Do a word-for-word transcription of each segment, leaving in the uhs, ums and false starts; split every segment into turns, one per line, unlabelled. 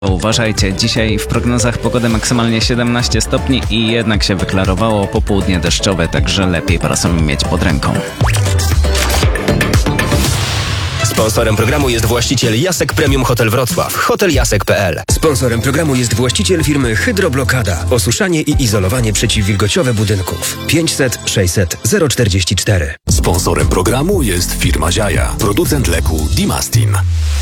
Uważajcie, dzisiaj w prognozach pogody maksymalnie siedemnaście stopni i jednak się wyklarowało, popołudnie deszczowe, także lepiej parasol mieć pod ręką.
Sponsorem programu jest właściciel Jasek Premium Hotel Wrocław, hotel jasek kropka p l.
Sponsorem programu jest właściciel firmy Hydroblokada. Osuszanie i izolowanie przeciwwilgociowe budynków. pięćset sześćset zero czterdzieści cztery.
Sponsorem programu jest firma Ziaja, producent leku Dimastin.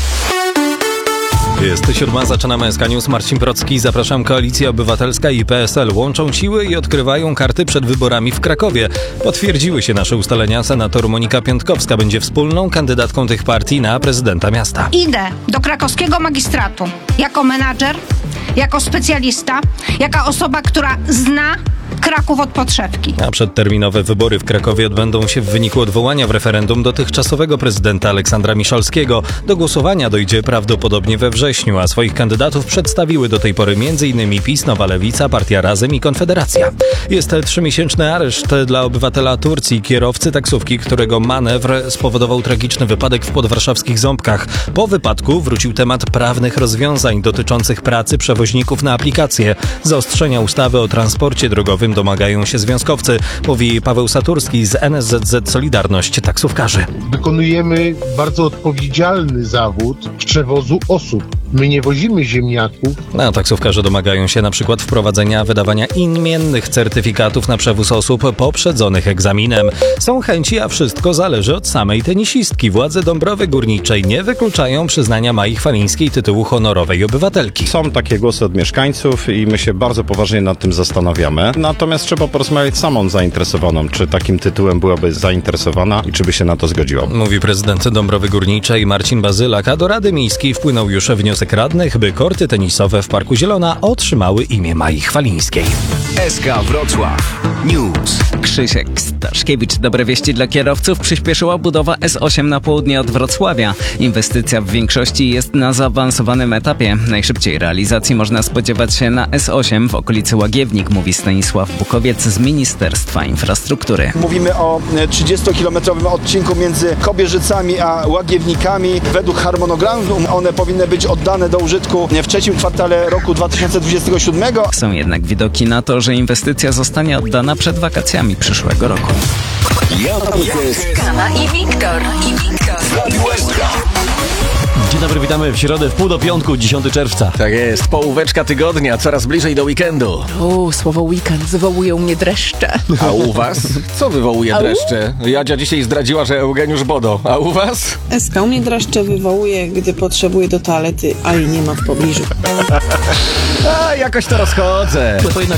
Jest siódma, zaczynamy S K News. Marcin Procki, zapraszam. Koalicja Obywatelska i P S L łączą siły i odkrywają karty przed wyborami w Krakowie. Potwierdziły się nasze ustalenia. Senator Monika Piątkowska będzie wspólną kandydatką tych partii na prezydenta miasta.
Idę do krakowskiego magistratu jako menadżer, jako specjalista, jako osoba, która zna Kraków od podszewki.
A przedterminowe wybory w Krakowie odbędą się w wyniku odwołania w referendum dotychczasowego prezydenta Aleksandra Miszalskiego. Do głosowania dojdzie prawdopodobnie we wrześniu, a swoich kandydatów przedstawiły do tej pory m.in. PiS, Nowa Lewica, Partia Razem i Konfederacja. Jest trzymiesięczny areszt dla obywatela Turcji, kierowcy taksówki, którego manewr spowodował tragiczny wypadek w podwarszawskich Ząbkach. Po wypadku wrócił temat prawnych rozwiązań dotyczących pracy przewoźników na aplikację. Zaostrzenia ustawy o transporcie drogowym domagają się związkowcy, mówi Paweł Saturski z N S Z Z Solidarność Taksówkarzy.
Wykonujemy bardzo odpowiedzialny zawód przewozu osób. My nie wozimy ziemniaków.
A taksówkarze domagają się na przykład wprowadzenia wydawania imiennych certyfikatów na przewóz osób poprzedzonych egzaminem. Są chęci, a wszystko zależy od samej tenisistki. Władze Dąbrowy Górniczej nie wykluczają przyznania Mai Chwalińskiej tytułu honorowej obywatelki.
Są takie głosy od mieszkańców i my się bardzo poważnie nad tym zastanawiamy. Natomiast trzeba porozmawiać z samą zainteresowaną, czy takim tytułem byłaby zainteresowana i czy by się na to zgodziła.
Mówi prezydent Dąbrowy Górniczej Marcin Bazylak, a do Rady Miejskiej wpłynął już wniosek radnych, by korty tenisowe w Parku Zielona otrzymały imię Mai Chwalińskiej.
S K Wrocław News.
Krzysiek Staszkiewicz. Dobre wieści dla kierowców. Przyspieszyła budowa S osiem na południe od Wrocławia. Inwestycja w większości jest na zaawansowanym etapie. Najszybciej realizacji można spodziewać się na S osiem w okolicy Łagiewnik, mówi Stanisław Bukowiec z Ministerstwa Infrastruktury.
Mówimy o trzydziestokilometrowym odcinku między Kobierzycami a Łagiewnikami. Według harmonogramu one powinny być oddane do użytku w trzecim kwartale roku dwa tysiące dwudziestego siódmego.
Są jednak widoki na to, że inwestycja zostanie oddana przed wakacjami przyszłego roku.
Kana
i Wiktor. I Wiktor.
Dzień dobry, witamy w środę w pół do piątku, dziesiątego czerwca.
Tak jest, połóweczka tygodnia, coraz bliżej do weekendu.
O, słowo weekend wywołuje u mnie dreszcze.
A u was? Co wywołuje dreszcze? Jadzia dzisiaj zdradziła, że Eugeniusz Bodo. A u was?
S K u mnie dreszcze wywołuje, gdy potrzebuję do toalety, a jej nie ma w pobliżu.
A, jakoś to rozchodzę.
No to jednak